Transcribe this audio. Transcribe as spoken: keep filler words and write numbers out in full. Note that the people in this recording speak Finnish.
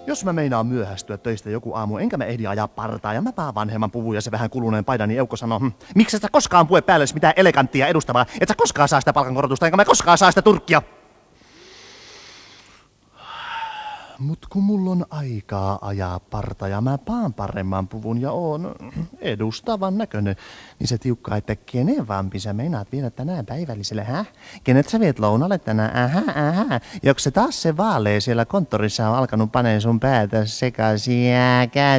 Jos mä meinaan myöhästyä töistä joku aamu, enkä mä ehdi ajaa partaa ja mä paan vanhemman puvun ja se vähän kuluneen paidan, niin Eukko sanoo, hm, miksi sä koskaan pue päälle mitään eleganttia edustavaa, et sä koskaan saa sitä palkankorotusta, enkä mä koskaan saa sitä turkkia. Mut kun mulla on aikaa ajaa parta ja mä paan paremman puvun ja oon edustavan näköinen, niin se tiukkaa, että kenen vampi sä meinaat viedä tänään päivälliselle, häh? Kenet sä viet lounalle tänään, ähä, ähä? Joks se taas se vaalee siellä konttorissa on alkanut paneen sun päätä sekaisin, jääkä